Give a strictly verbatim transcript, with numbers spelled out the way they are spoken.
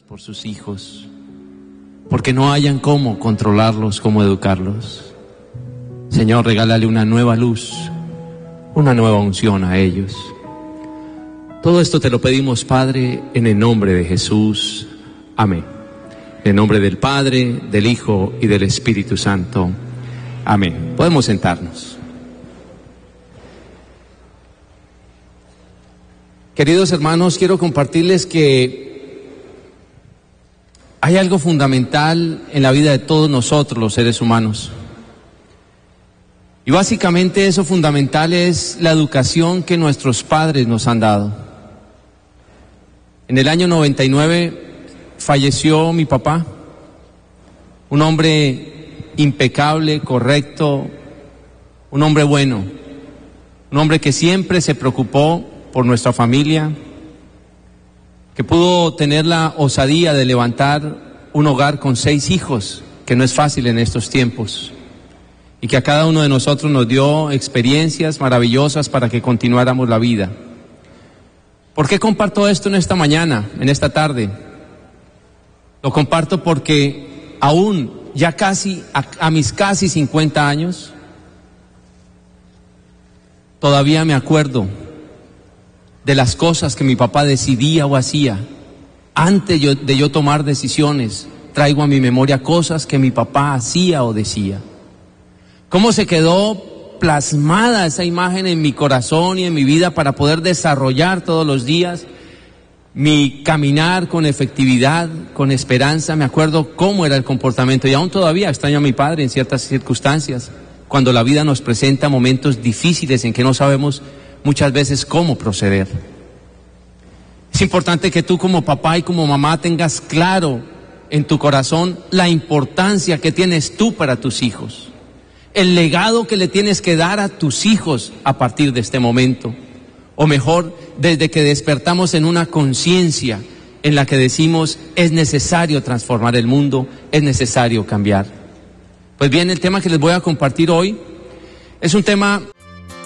por sus hijos, porque no hayan cómo controlarlos, cómo educarlos. Señor, regálale una nueva luz, una nueva unción a ellos. Todo esto te lo pedimos, Padre, en el nombre de Jesús. Amén. En el nombre del Padre, del Hijo y del Espíritu Santo. Amén. Podemos sentarnos. Queridos hermanos, quiero compartirles que hay algo fundamental en la vida de todos nosotros, los seres humanos. Y básicamente eso fundamental es la educación que nuestros padres nos han dado. En el año noventa y nueve falleció mi papá, un hombre impecable, correcto, un hombre bueno, un hombre que siempre se preocupó por nuestra familia, que pudo tener la osadía de levantar un hogar con seis hijos, que no es fácil en estos tiempos, y que a cada uno de nosotros nos dio experiencias maravillosas para que continuáramos la vida. ¿Por qué comparto esto en esta mañana, en esta tarde? Lo comparto porque aún, ya casi, a, a mis casi cincuenta años, todavía me acuerdo de las cosas que mi papá decidía o hacía. Antes yo, de yo tomar decisiones, traigo a mi memoria cosas que mi papá hacía o decía. Cómo se quedó plasmada esa imagen en mi corazón y en mi vida para poder desarrollar todos los días mi caminar con efectividad, con esperanza. Me acuerdo cómo era el comportamiento y aún todavía extraño a mi padre en ciertas circunstancias, cuando la vida nos presenta momentos difíciles en que no sabemos muchas veces cómo proceder. Es importante que tú como papá y como mamá tengas claro en tu corazón la importancia que tienes tú para tus hijos, el legado que le tienes que dar a tus hijos a partir de este momento, o mejor, desde que despertamos en una conciencia en la que decimos es necesario transformar el mundo, es necesario cambiar. Pues bien, el tema que les voy a compartir hoy es un tema